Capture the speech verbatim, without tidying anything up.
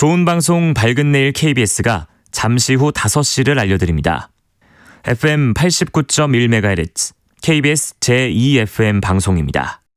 좋은 방송 밝은 내일 케이비에스가 잠시 후 다섯 시를 알려드립니다. 에프엠 팔십구 점 일 메가헤르츠 케이비에스 제이 에프엠 방송입니다.